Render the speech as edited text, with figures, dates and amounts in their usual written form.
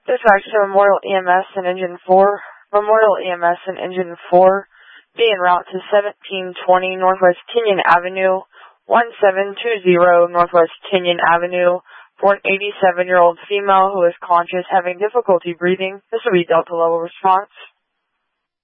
Dispatch to Memorial EMS and Engine 4. Memorial EMS and Engine 4 be en route to 1720 Northwest Tinian Avenue, 1720 Northwest Tinian Avenue for an 87-year-old female who is conscious, having difficulty breathing. This will be Delta level response.